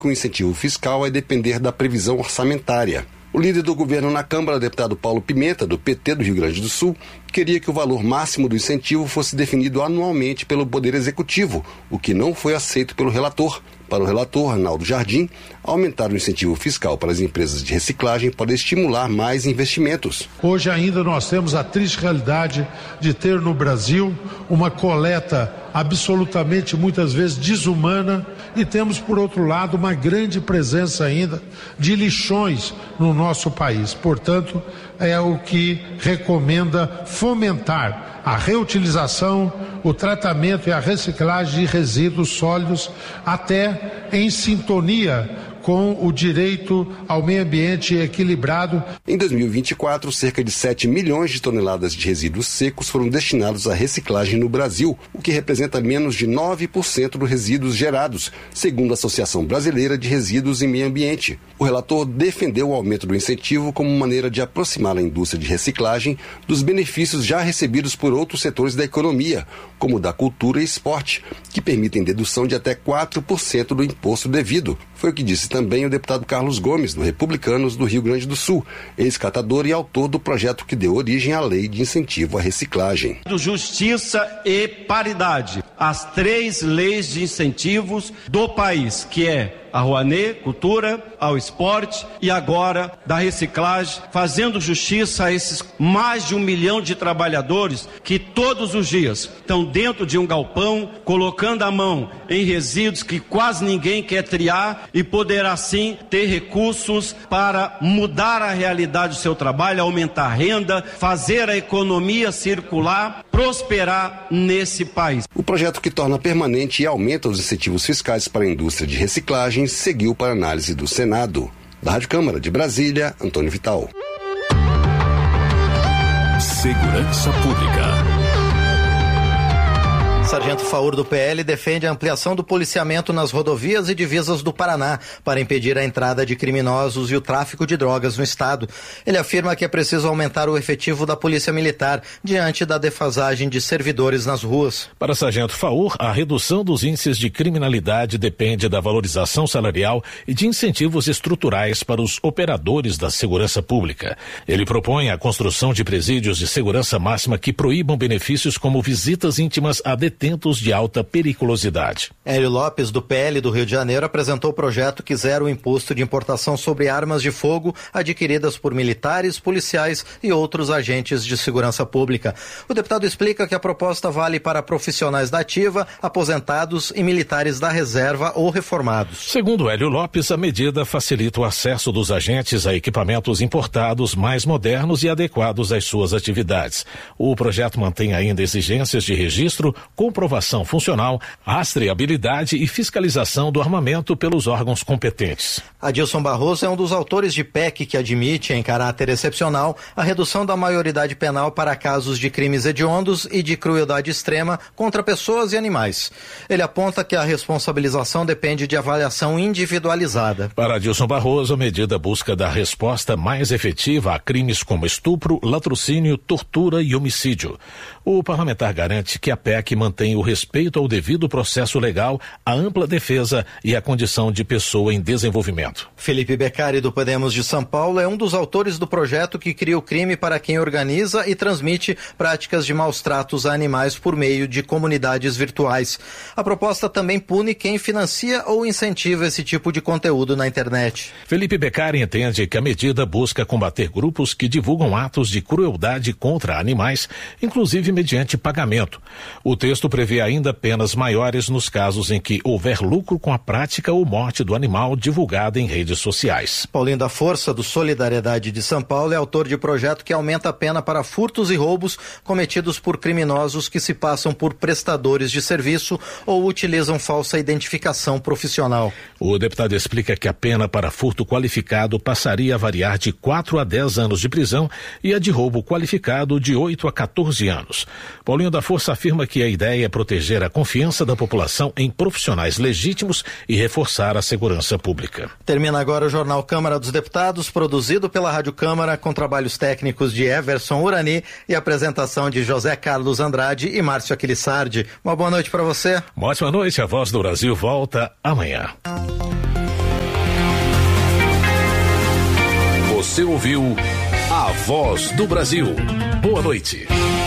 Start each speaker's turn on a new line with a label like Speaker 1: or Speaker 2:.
Speaker 1: O incentivo fiscal vai depender da previsão orçamentária. O líder do governo na Câmara, deputado Paulo Pimenta, do PT do Rio Grande do Sul, queria que o valor máximo do incentivo fosse definido anualmente pelo Poder Executivo, o que não foi aceito pelo relator. Para o relator, Arnaldo Jardim, aumentar o incentivo fiscal para as empresas de reciclagem pode estimular mais investimentos.
Speaker 2: Hoje ainda nós temos a triste realidade de ter no Brasil uma coleta absolutamente, muitas vezes, desumana, e temos, por outro lado, uma grande presença ainda de lixões no nosso país. Portanto, é o que recomenda fomentar a reutilização, o tratamento e a reciclagem de resíduos sólidos, até em sintonia com o direito ao meio ambiente equilibrado.
Speaker 1: Em 2024, cerca de 7 milhões de toneladas de resíduos secos foram destinados à reciclagem no Brasil, o que representa menos de 9% dos resíduos gerados, segundo a Associação Brasileira de Resíduos e Meio Ambiente. O relator defendeu o aumento do incentivo como maneira de aproximar a indústria de reciclagem dos benefícios já recebidos por outros setores da economia, como da cultura e esporte, que permitem dedução de até 4% do imposto devido. Foi o que disse também o deputado Carlos Gomes, do Republicanos do Rio Grande do Sul, ex-catador e autor do projeto que deu origem à Lei de Incentivo à Reciclagem.
Speaker 3: Justiça e paridade, as 3 leis de incentivos do país, que é a Rouanet, cultura, ao esporte e agora da reciclagem, fazendo justiça a esses mais de 1 milhão de trabalhadores que todos os dias estão dentro de um galpão, colocando a mão em resíduos que quase ninguém quer triar e poder assim ter recursos para mudar a realidade do seu trabalho, aumentar a renda, fazer a economia circular, prosperar nesse país.
Speaker 1: O projeto que torna permanente e aumenta os incentivos fiscais para a indústria de reciclagem seguiu para análise do Senado. Da Rádio Câmara de Brasília, Antônio Vital.
Speaker 4: Segurança Pública.
Speaker 5: Sargento Faur do PL defende a ampliação do policiamento nas rodovias e divisas do Paraná para impedir a entrada de criminosos e o tráfico de drogas no estado. Ele afirma que é preciso aumentar o efetivo da Polícia Militar diante da defasagem de servidores nas ruas.
Speaker 4: Para Sargento Faur, a redução dos índices de criminalidade depende da valorização salarial e de incentivos estruturais para os operadores da segurança pública. Ele propõe a construção de presídios de segurança máxima que proíbam benefícios como visitas íntimas a detentos de alta periculosidade.
Speaker 5: Hélio Lopes, do PL do Rio de Janeiro, apresentou o projeto que zera o imposto de importação sobre armas de fogo adquiridas por militares, policiais e outros agentes de segurança pública. O deputado explica que a proposta vale para profissionais da ativa, aposentados e militares da reserva ou reformados.
Speaker 4: Segundo Hélio Lopes, a medida facilita o acesso dos agentes a equipamentos importados mais modernos e adequados às suas atividades. O projeto mantém ainda exigências de registro, comprovação funcional, rastreabilidade e fiscalização do armamento pelos órgãos competentes.
Speaker 5: Adilson Barroso é um dos autores de PEC que admite, em caráter excepcional, a redução da maioridade penal para casos de crimes hediondos e de crueldade extrema contra pessoas e animais. Ele aponta que a responsabilização depende de avaliação individualizada.
Speaker 4: Para Adilson Barroso, a medida busca dar resposta mais efetiva a crimes como estupro, latrocínio, tortura e homicídio. O parlamentar garante que a PEC mantém o respeito ao devido processo legal, a ampla defesa e a condição de pessoa em desenvolvimento.
Speaker 5: Felipe Beccari, do Podemos de São Paulo, é um dos autores do projeto que cria o crime para quem organiza e transmite práticas de maus tratos a animais por meio de comunidades virtuais. A proposta também pune quem financia ou incentiva esse tipo de conteúdo na internet.
Speaker 4: Felipe Beccari entende que a medida busca combater grupos que divulgam atos de crueldade contra animais, inclusive mediante pagamento. O texto prevê ainda penas maiores nos casos em que houver lucro com a prática ou morte do animal divulgada em redes sociais.
Speaker 5: Paulinho da Força, do Solidariedade de São Paulo, é autor de projeto que aumenta a pena para furtos e roubos cometidos por criminosos que se passam por prestadores de serviço ou utilizam falsa identificação profissional.
Speaker 4: O deputado explica que a pena para furto qualificado passaria a variar de 4 a 10 anos de prisão e a de roubo qualificado de 8 a 14 anos. Paulinho da Força afirma que a ideia é proteger a confiança da população em profissionais legítimos e reforçar a segurança pública.
Speaker 5: Termina agora o Jornal Câmara dos Deputados, produzido pela Rádio Câmara, com trabalhos técnicos de Everson Urani e apresentação de José Carlos Andrade e Márcio Aquilissardi. Uma boa noite para você.
Speaker 4: Uma ótima noite, a Voz do Brasil volta amanhã.
Speaker 6: Você ouviu A Voz do Brasil. Boa noite.